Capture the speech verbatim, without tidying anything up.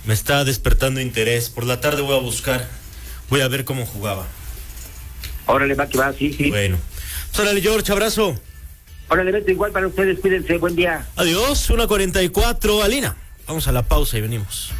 Me está despertando interés. Por la tarde voy a buscar. Voy a ver cómo jugaba. Órale, va que va, sí, sí. Bueno. Pues órale, George, abrazo. Órale, Beto, igual para ustedes, cuídense, buen día. Adiós, una cuarenta y cuatro, Alina. Vamos a la pausa y venimos.